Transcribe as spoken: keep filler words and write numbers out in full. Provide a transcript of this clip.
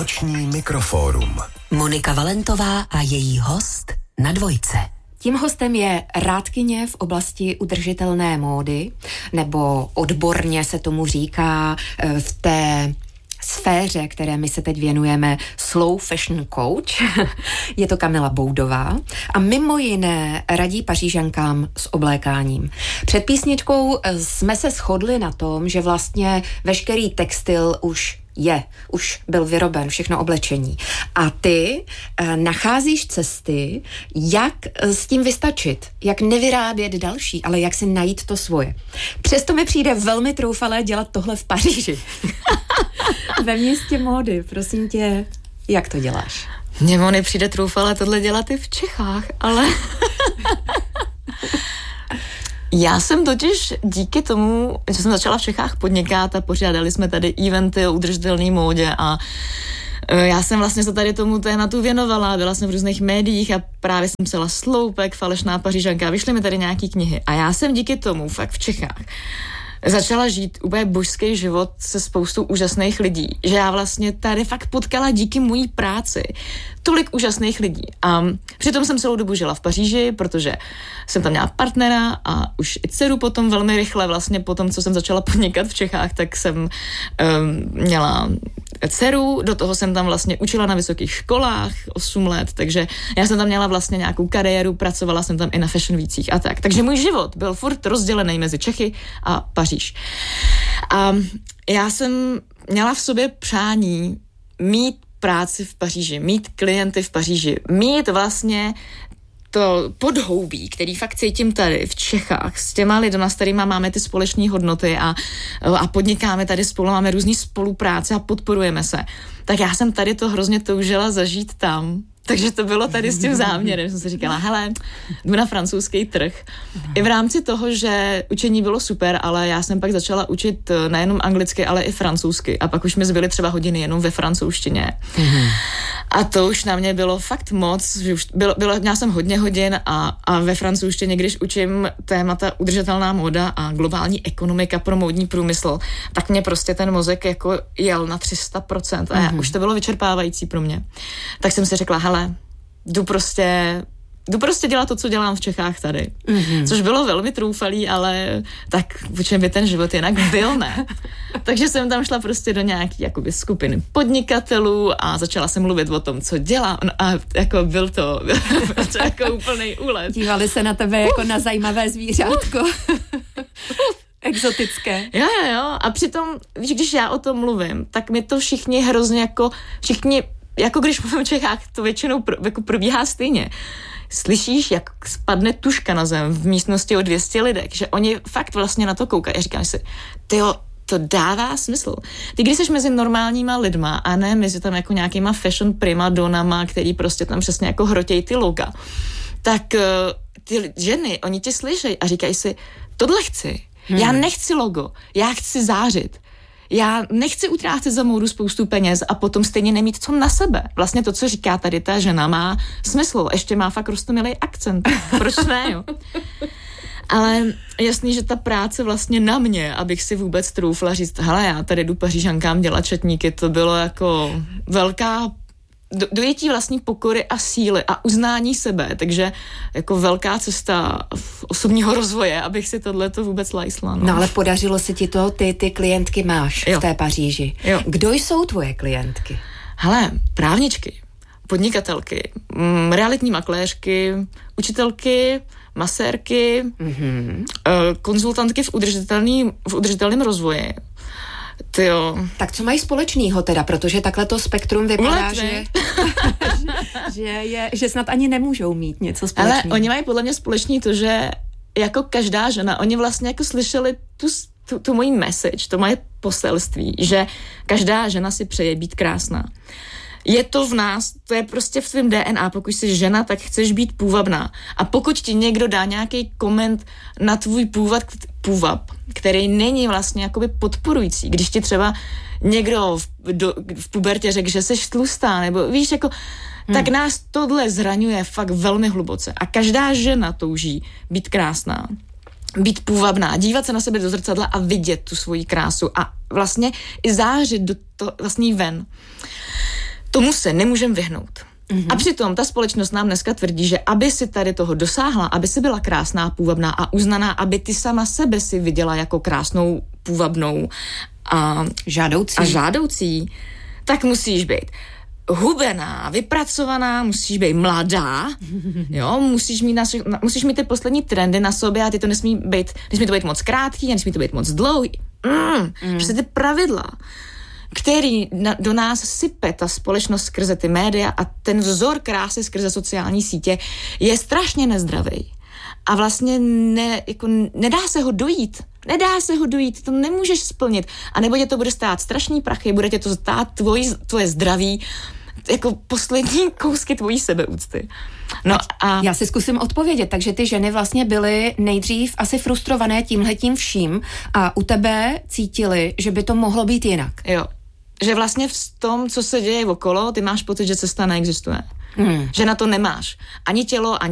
Noční mikrofórum. Monika Valentová a její host na Dvojce. Tím hostem je rádkyně v oblasti udržitelné módy, nebo odborně se tomu říká v té sféře, které my se teď věnujeme, slow fashion coach. Je to Kamila Boudová a mimo jiné radí Pařížankám s oblékáním. Před písničkou jsme se shodli na tom, že vlastně veškerý textil už je, už byl vyroben, všechno oblečení. A ty e, nacházíš cesty, jak s tím vystačit, jak nevyrábět další, ale jak si najít to svoje. Přesto mi přijde velmi troufalé dělat tohle v Paříži. Ve městě módy, prosím tě, jak to děláš? Mně Moni přijde troufalé tohle dělat i v Čechách, ale... Já jsem totiž díky tomu, že jsem začala v Čechách podnikat a pořádali jsme tady eventy o udržitelné módě a já jsem vlastně se tady tomu tématu věnovala, byla jsem v různých médiích a právě jsem psala Sloupek, Falešná Pařížanka, vyšly mi tady nějaký knihy a já jsem díky tomu fakt v Čechách začala žít úplně božský život se spoustou úžasných lidí, že já vlastně tady fakt potkala díky mojí práci tolik úžasných lidí. A přitom jsem celou dobu žila v Paříži, protože jsem tam měla partnera a už i dceru potom velmi rychle, vlastně potom, co jsem začala podnikat v Čechách, tak jsem um, měla dceru, do toho jsem tam vlastně učila na vysokých školách osm let, takže já jsem tam měla vlastně nějakou kariéru, pracovala jsem tam i na fashion vících a tak. Takže můj život byl furt rozdělený mezi Čechy a Paříž. A já jsem měla v sobě přání mít práci v Paříži, mít klienty v Paříži, mít vlastně to podhoubí, který fakt cítím tady v Čechách s těma lidma, s kterýma máme ty společné hodnoty a, a podnikáme tady spolu, máme různý spolupráce a podporujeme se. Tak já jsem tady to hrozně toužila zažít tam. Takže to bylo tady s tím záměrem. Jsem si říkala, hele, jdu na francouzský trh. I v rámci toho, že učení bylo super, ale já jsem pak začala učit nejenom anglicky, ale i francouzsky. A pak už mi zbyly třeba hodiny jenom ve francouzštině. Mm-hmm. A to už na mě bylo fakt moc, že už bylo, bylo, měla jsem hodně hodin a, a ve francouzštině, když učím témata udržitelná móda a globální ekonomika pro módní průmysl, tak mě prostě ten mozek jako jel na tři sta procent a já, mm-hmm. už to bylo vyčerpávající pro mě. Tak jsem si řekla, hele, jdu prostě, jdu prostě dělat to, co dělám v Čechách tady. Mm-hmm. Což bylo velmi troufalý, ale tak v čem by ten život jinak byl, ne? Takže jsem tam šla prostě do nějaký jakoby skupiny podnikatelů a začala jsem mluvit o tom, co dělám. No a jako byl to, byl to jako úplnej úlet. Dívali se na tebe jako na zajímavé zvířátko. Exotické. Jo, jo, jo. A přitom, víš, když já o tom mluvím, tak mi to všichni hrozně jako, všichni jako když mluvím v Čechách, to většinou pr- jako probíhá stejně. Slyšíš, jak spadne tužka na zem v místnosti o dvě stě lidek, že oni fakt vlastně na to koukají a říkáš si, tyjo, to dává smysl. Ty, když jsi mezi normálníma lidma a ne mezi tam jako nějakýma fashion primadonama, který prostě tam přesně jako hrotějí ty loga, tak uh, ty ženy, oni tě slyšejí a říkají si, tohle chci. Hmm. Já nechci logo, já chci zářit. Já nechci utrácet za módu spoustu peněz a potom stejně nemít co na sebe. Vlastně to, co říká tady ta žena, má smysl. Ještě má fakt roztomilý akcent. Proč ne, jo? Ale jasný, že ta práce vlastně na mě, abych si vůbec troufla říct, hele, já tady jdu Pařížankám dělat četníky, to bylo jako velká do, dojetí vlastní pokory a síly a uznání sebe, takže jako velká cesta osobního rozvoje, abych si tohleto vůbec lajsla. No. no ale podařilo se ti to, ty, ty klientky máš jo. v té Paříži. Jo. Kdo jsou tvoje klientky? Hele, právničky, podnikatelky, mm, realitní makléřky, učitelky, masérky, mm-hmm. konzultantky v, udržitelný, v udržitelném rozvoji. Tyjo. Tak co mají společného teda, protože takhle to spektrum vypadá, že, že, je, že snad ani nemůžou mít něco společného. Ale oni mají podle mě společný to, že jako každá žena, oni vlastně jako slyšeli tu, tu, tu moji message, to moje poselství, že každá žena si přeje být krásná. Je to v nás, to je prostě v tvém D N A, pokud jsi žena, tak chceš být půvabná. A pokud ti někdo dá nějaký koment na tvůj půvab, půvab, který není vlastně jakoby podporující, když ti třeba někdo v, do, v pubertě řekl, že jsi tlustá, nebo víš, jako, hmm. tak nás tohle zraňuje fakt velmi hluboce. A každá žena touží být krásná, být půvabná, dívat se na sebe do zrcadla a vidět tu svoji krásu a vlastně i zářit do to vlastní ven. tomu se nemůžeme vyhnout. Mm-hmm. A přitom ta společnost nám dneska tvrdí, že aby si tady toho dosáhla, aby si byla krásná, půvabná a uznaná, aby ty sama sebe si viděla jako krásnou, půvabnou a žádoucí, a žádoucí tak musíš být hubená, vypracovaná, musíš být mladá, jo, musíš mít, na, musíš mít ty poslední trendy na sobě a ty to nesmí být, nesmí to být moc krátký, nesmí to být moc dlouhý. Mm, mm. Prostě ty pravidla, který na, do nás sype ta společnost skrze ty média a ten vzor krásy skrze sociální sítě je strašně nezdravý. A vlastně ne, jako, nedá se ho dojít. Nedá se ho dojít, to nemůžeš splnit. A nebo tě to bude stát strašný prachy, bude tě to stát tvoji, tvoje zdraví, jako poslední kousky tvojí sebeúcty. No a já si zkusím odpovědět. Takže ty ženy vlastně byly nejdřív asi frustrované tímhletím vším a u tebe cítili, že by to mohlo být jinak. Jo. Že vlastně v tom, co se děje okolo, ty máš pocit, že cesta neexistuje. Hmm. Že na to nemáš ani tělo, ani